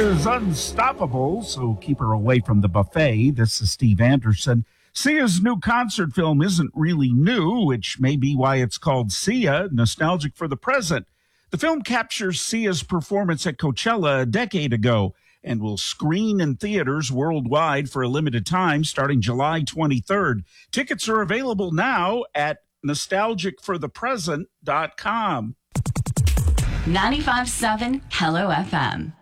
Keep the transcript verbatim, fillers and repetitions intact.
is unstoppable, so keep her away from the buffet. This is Steve Anderson. Sia's new concert film isn't really new, which may be why it's called Sia, Nostalgic for the Present. The film captures Sia's performance at Coachella a decade ago and will screen in theaters worldwide for a limited time starting July twenty-third. Tickets are available now at nostalgic for the present dot com. ninety-five point seven Hello F M.